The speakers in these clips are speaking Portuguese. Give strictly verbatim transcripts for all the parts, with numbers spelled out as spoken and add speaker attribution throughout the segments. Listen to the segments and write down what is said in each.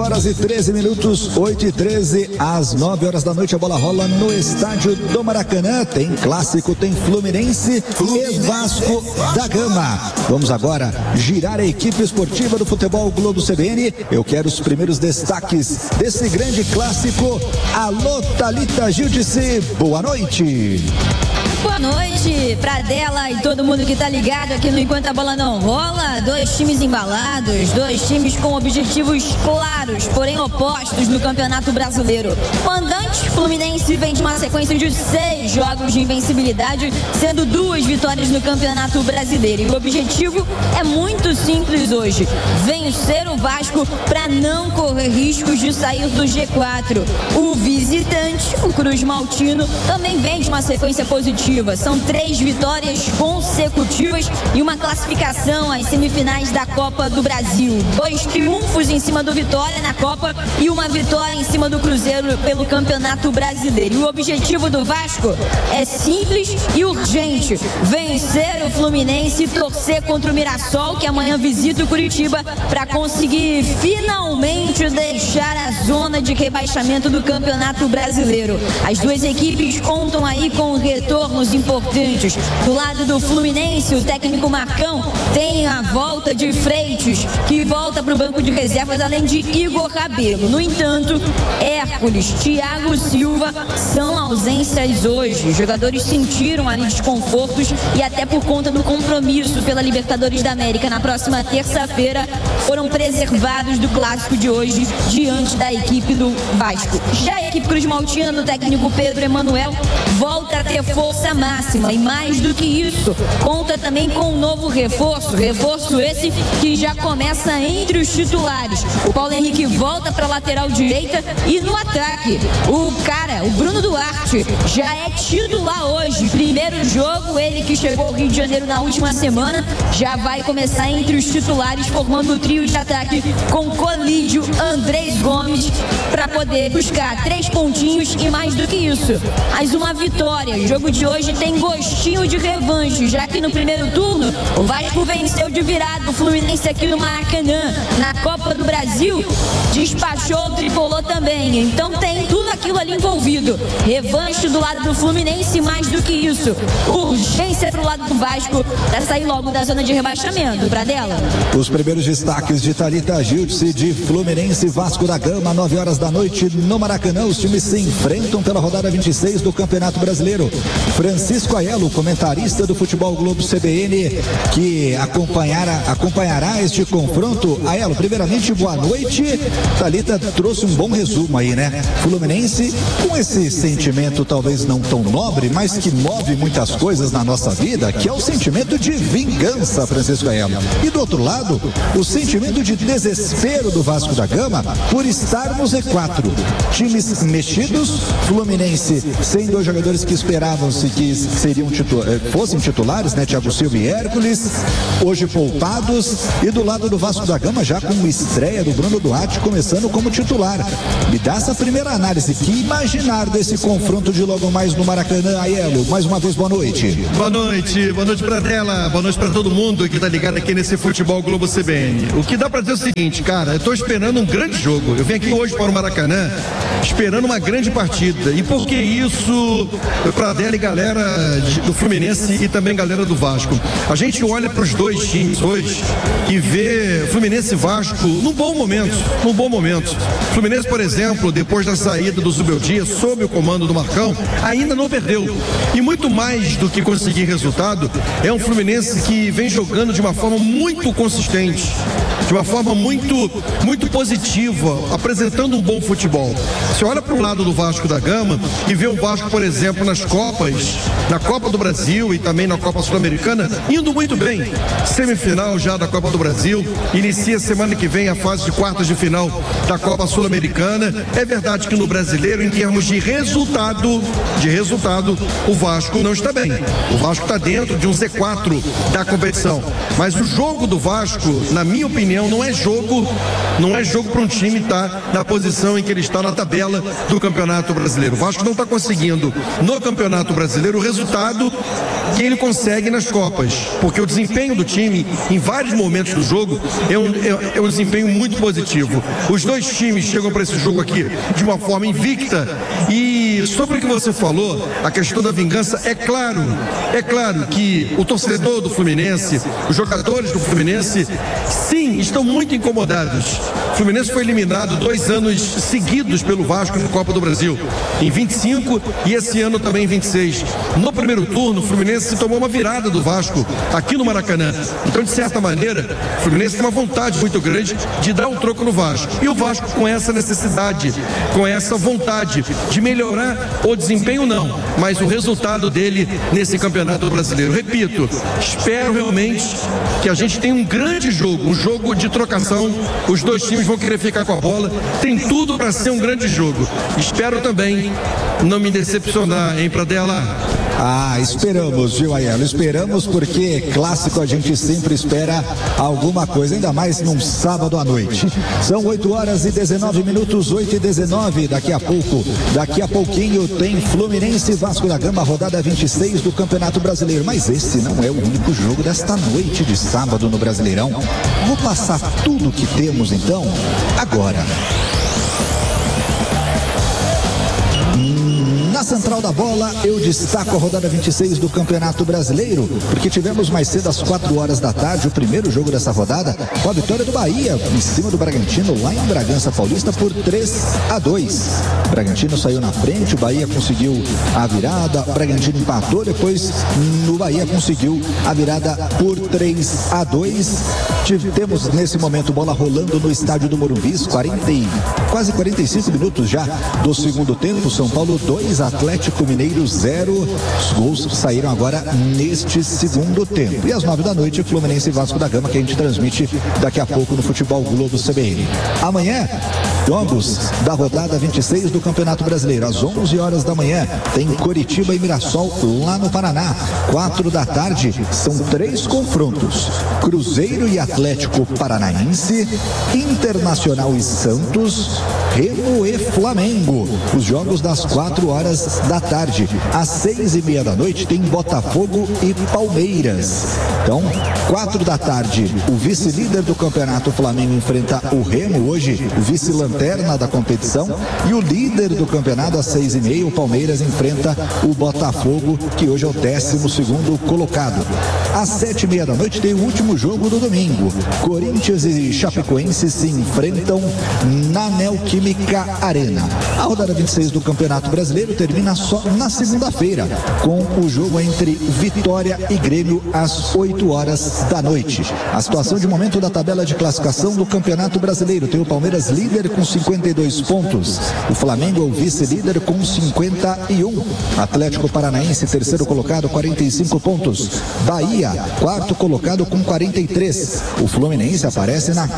Speaker 1: horas e treze minutos, oito e treze, às nove horas da noite a bola rola no estádio do Maracanã. Tem clássico, tem Fluminense e Vasco da Gama. Vamos agora girar a equipe esportiva do Futebol Globo C B N. Eu quero os primeiros destaques desse grande clássico. Alô, Thalita Gildice, boa noite.
Speaker 2: Boa noite pra dela e todo mundo que tá ligado aqui no Enquanto a Bola Não Rola. Dois times embalados, dois times com objetivos claros, porém opostos no Campeonato Brasileiro. O mandante Fluminense vem de uma sequência de seis jogos de invencibilidade, sendo duas vitórias no Campeonato Brasileiro. E o objetivo é muito simples hoje: vencer o Vasco para não correr riscos de sair do G quatro. O visitante, o Cruz Maltino, também vem de uma sequência positiva. São três vitórias consecutivas e uma classificação às semifinais da Copa do Brasil. Dois triunfos em cima do Vitória na Copa e uma vitória em cima do Cruzeiro pelo Campeonato Brasileiro. E o objetivo do Vasco é simples e urgente: vencer o Fluminense e torcer contra o Mirassol, que amanhã visita o Curitiba, para conseguir finalmente deixar a zona de rebaixamento do Campeonato Brasileiro. As duas equipes contam aí com retornos importantes. Do lado do Fluminense, o técnico Marcão tem a volta de Freitas, que volta para o banco de reservas, além de Igor Rabelo. No entanto, Hércules, Thiago Silva são ausências hoje. Os jogadores sentiram ali desconfortos e até por conta do compromisso pela Libertadores da América na próxima terça-feira, foram preservados do clássico de hoje diante da equipe do Vasco. Já a equipe Cruz Maltina do técnico Pedro Emanuel volta a ter força máxima e, mais do que isso, conta também com um novo reforço, reforço esse que já começa entre os titulares. O Paulo Henrique volta para a lateral direita e no ataque, o cara, o Bruno Duarte, já é titular hoje. Primeiro jogo, ele que chegou ao Rio de Janeiro na última semana, já vai começar entre os titulares, formando o trio de ataque com Colídio, Andrés Gomes, para poder buscar três pontinhos e, mais do que isso, mais uma vitória. O jogo de hoje tem gostinho de revanche, já que no primeiro turno o Vasco venceu de virada o Fluminense aqui no Maracanã. Na Copa do Brasil despachou o tricolor também. Então tem tudo aquilo ali envolvido: revanche do lado do Fluminense, mais do que isso, urgência pro lado do Vasco para sair logo da zona de rebaixamento. Pra dela,
Speaker 1: os primeiros destaques de Thalita Gildice, de Fluminense e Vasco da Gama, nove horas da noite no Maracanã. Os times se enfrentam pela rodada vinte e seis do Campeonato Brasileiro. Francisco Aiello, comentarista do Futebol Globo C B N, que acompanhará, acompanhará este confronto. Aiello, primeiramente, boa noite. Thalita trouxe um bom resumo aí, né? Fluminense com esse sentimento talvez não tão nobre, mas que move muitas coisas na nossa vida, que é o sentimento de vingança, Francisco Aiello. E do outro lado, o sentimento de desespero do Vasco da Gama por estar no Z quatro. Times mexidos, Fluminense sem dois jogadores que esperavam-se que seriam titu- fossem titulares, né? Thiago Silva e Hércules, hoje poupados. E do lado do Vasco da Gama, já com estreia do Bruno Duarte começando como titular. Me dá essa primeira análise. Que imaginar desse confronto de logo mais no Maracanã, Aiello? Mais uma vez, boa noite.
Speaker 3: Boa noite, boa noite pra tela, boa noite pra todo mundo que tá ligado aqui nesse Futebol Globo C B N. O que dá pra dizer é o seguinte, cara, eu tô esperando um grande jogo. Eu vim aqui hoje para o Maracanã esperando uma grande partida. E por que isso? Pra dela e galera do Fluminense e também galera do Vasco. A gente olha pros dois times hoje e vê Fluminense e Vasco num bom momento, num bom momento. Fluminense, por exemplo, depois da saída do Zubeldia, sob o comando do Marcão, ainda não perdeu. E muito mais do que conseguir resultado, é um Fluminense que vem jogando de uma forma muito consistente, de uma forma muito, muito positiva, apresentando um bom futebol. Você olha para o lado do Vasco da Gama e vê o Vasco, por exemplo, nas Copas, na Copa do Brasil e também na Copa Sul-Americana, indo muito bem. Semifinal já da Copa do Brasil, inicia semana que vem a fase de quartas de final da Copa Sul-Americana. É verdade que no Brasileiro, em termos de resultado, de resultado, o Vasco não está bem. O Vasco está dentro de um Z quatro da competição. Mas o jogo do Vasco, na minha opinião, não é jogo, não é jogo para um time estar na posição em que ele está na tabela do Campeonato Brasileiro. O Vasco não está conseguindo, no Campeonato Brasileiro, Brasileiro o resultado que ele consegue nas Copas, porque o desempenho do time em vários momentos do jogo é um, é, é um desempenho muito positivo. Os dois times chegam para esse jogo aqui de uma forma invicta. E sobre o que você falou, a questão da vingança, é claro, é claro que o torcedor do Fluminense, os jogadores do Fluminense, sim, estão muito incomodados. O Fluminense foi eliminado dois anos seguidos pelo Vasco na Copa do Brasil, em vinte e cinco e esse ano também em vinte e seis. No primeiro turno, o Fluminense tomou uma virada do Vasco aqui no Maracanã. Então, de certa maneira, o Fluminense tem uma vontade muito grande de dar um troco no Vasco. E o Vasco com essa necessidade, com essa vontade de melhorar o desempenho, não, mas o resultado dele nesse Campeonato Brasileiro. Repito, espero realmente que a gente tenha um grande jogo, um jogo de trocação. Os dois times vão querer ficar com a bola. Tem tudo para ser um grande jogo. Espero também não me decepcionar, hein, Pradella?
Speaker 1: Ah, esperamos, viu, Aiello? Esperamos porque clássico a gente sempre espera alguma coisa, ainda mais num sábado à noite. São oito horas e dezenove minutos, oito e dezenove. Daqui a pouco, daqui a pouquinho tem Fluminense e Vasco da Gama, rodada vinte e seis do Campeonato Brasileiro. Mas esse não é o único jogo desta noite de sábado no Brasileirão. Vou passar tudo que temos então agora. Na central da bola, eu destaco a rodada vinte e seis do Campeonato Brasileiro, porque tivemos mais cedo às quatro horas da tarde o primeiro jogo dessa rodada, com a vitória do Bahia em cima do Bragantino, lá em Bragança Paulista, por três a dois. O Bragantino saiu na frente, o Bahia conseguiu a virada, o Bragantino empatou, depois o Bahia conseguiu a virada por três a dois. Temos nesse momento bola rolando no estádio do Morumbi, quarenta, quase quarenta e cinco minutos já do segundo tempo. São Paulo dois, Atlético Mineiro zero. Os gols saíram agora neste segundo tempo. E às nove da noite, Fluminense e Vasco da Gama, que a gente transmite daqui a pouco no Futebol Globo C B N. Amanhã, jogos da rodada vinte e seis do Campeonato Brasileiro. Às onze horas da manhã, tem Coritiba e Mirassol lá no Paraná. quatro da tarde, são três confrontos: Cruzeiro e Atlético Paranaense, Internacional e Santos, Remo e Flamengo. Os jogos das quatro horas da tarde. Às seis e meia da noite tem Botafogo e Palmeiras. Então, quatro da tarde, o vice-líder do campeonato, Flamengo, enfrenta o Remo, hoje o vice-lanterna da competição, e o líder do campeonato, às seis e meia, o Palmeiras, enfrenta o Botafogo, que hoje é o décimo segundo colocado. Às sete e meia da noite tem o último jogo do domingo. Corinthians e Chapecoense se enfrentam na Neoquímica Arena. A rodada vinte e seis do Campeonato Brasileiro termina só na segunda-feira, com o jogo entre Vitória e Grêmio às oito horas da noite. A situação de momento da tabela de classificação do Campeonato Brasileiro: tem o Palmeiras líder com cinquenta e dois pontos, o Flamengo é o vice-líder com cinquenta e um, Atlético Paranaense terceiro colocado, quarenta e cinco pontos, Bahia quarto colocado com quarenta e três, o Fluminense aparece na,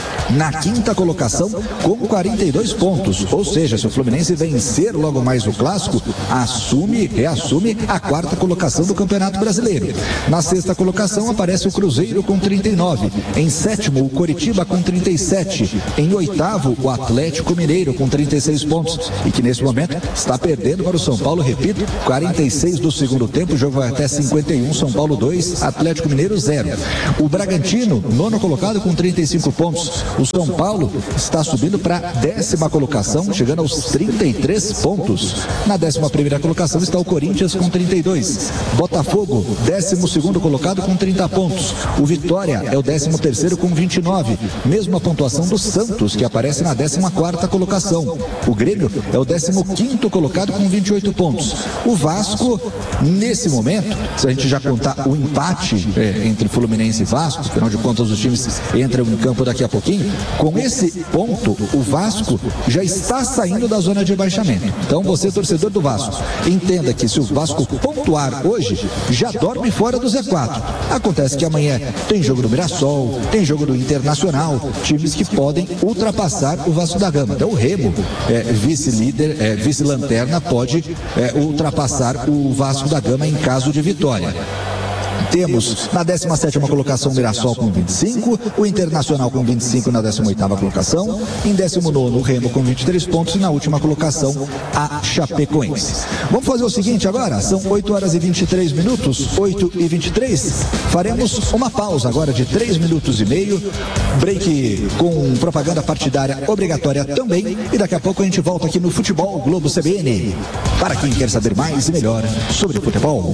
Speaker 1: na quinta colocação com quarenta e dois pontos, ou seja, se o Fluminense vencer logo mais o clássico, assume, reassume a quarta colocação do Campeonato Brasileiro. Na sexta colocação aparece o Cruzeiro com trinta e nove, em sétimo o Coritiba com trinta e sete, em oitavo o Atlético Mineiro com trinta e seis pontos, e que nesse momento está perdendo para o São Paulo, repito, quarenta e seis do segundo tempo, o jogo vai até cinquenta e um, São Paulo dois, Atlético Mineiro zero. O Bragantino, nono colocado com trinta e cinco pontos, o São Paulo está subindo para a décima colocação, chegando aos trinta e três pontos. Na décima primeira colocação está o Corinthians com trinta e dois, Botafogo, décimo segundo colocado com trinta pontos, o Vitória é o décimo terceiro com vinte e nove, mesma pontuação do Santos, que aparece na décima quarta colocação. O Grêmio é o décimo quinto colocado com vinte e oito pontos. O Vasco, nesse momento, se a gente já contar o empate é, entre Fluminense e Vasco, afinal de contas os times entram em campo daqui a pouquinho, com esse ponto o Vasco já está saindo da zona de rebaixamento. Então você, torcedor do Vasco, entenda que se o Vasco pontuar hoje, já dorme fora do Z quatro. Acontece que amanhã tem jogo do Mirassol, tem jogo do Internacional, times que podem ultrapassar o Vasco da Gama. Então o Remo, é, vice-líder, é, vice-lanterna, pode é, ultrapassar o Vasco da Gama em caso de vitória. Temos na décima sétima colocação o Mirassol com vinte e cinco, o Internacional com vinte e cinco na décima oitava colocação, em décimo nono o Remo com vinte e três pontos e na última colocação a Chapecoense. Vamos fazer o seguinte agora, são oito horas e vinte e três minutos, oito e vinte e três, faremos uma pausa agora de três minutos e meio, break com propaganda partidária obrigatória também, e daqui a pouco a gente volta aqui no Futebol Globo C B N, para quem quer saber mais e melhor sobre futebol.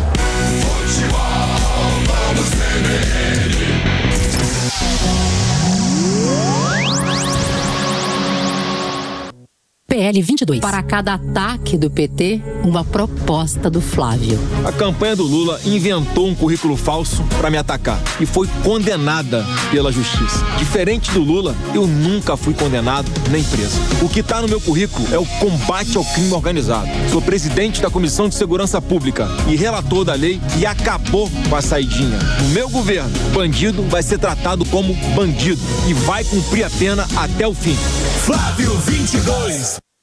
Speaker 4: P L vinte e dois. Para cada ataque do P T, uma proposta do Flávio.
Speaker 5: A campanha do Lula inventou um currículo falso para me atacar e foi condenada pela justiça. Diferente do Lula, eu nunca fui condenado nem preso. O que está no meu currículo é o combate ao crime organizado. Sou presidente da Comissão de Segurança Pública e relator da lei que acabou com a saidinha. No meu governo, bandido vai ser tratado como bandido e vai cumprir a pena até o fim.
Speaker 6: Flávio vinte e dois.